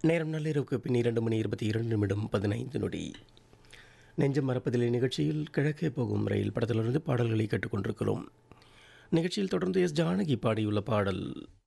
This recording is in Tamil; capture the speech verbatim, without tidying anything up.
நேரம் நள்ளிரவுக்கு பின் இரண்டு மணி இருபத்தி இரண்டு நிமிடம் பதினைந்து நொடி. நெஞ்சம் மறப்பதில்லை நிகழ்ச்சியில் கிழக்கே போகும் ரயில் படத்திலிருந்து பாடல்களை கேட்டுக்கொண்டிருக்கிறோம். நிகழ்ச்சியில் தொடர்ந்து எஸ் ஜானகி பாடியுள்ள பாடல்